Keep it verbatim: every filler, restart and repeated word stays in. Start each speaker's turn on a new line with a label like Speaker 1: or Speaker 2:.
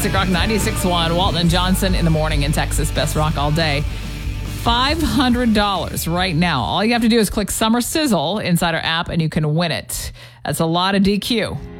Speaker 1: Classic Rock ninety-six point one. Walton and Johnson in the morning in Texas. Best rock all day. five hundred dollars right now. All you have to do is click Summer Sizzle inside our app and you can win it. That's a lot of D Q.